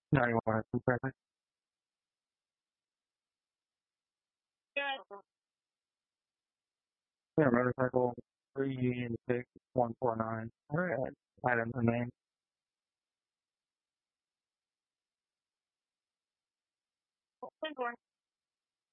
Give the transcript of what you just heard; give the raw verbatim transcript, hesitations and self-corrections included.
No, you want to perfect. Yeah, motorcycle three Union six one four nine. All right, item remain.